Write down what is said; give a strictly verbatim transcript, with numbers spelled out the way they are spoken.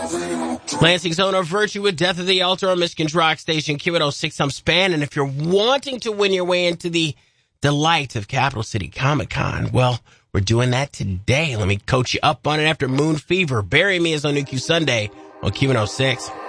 Lansing's owner of Virtue with Death of the Altar on Michigan's Rock Station, Q one oh six I'm Span. And if you're wanting to win your way into the delight of Capital City Comic Con, well, we're doing that today. Let me coach you up on it after Moon Fever. Bury Me is on New Q Sunday on Q one oh six.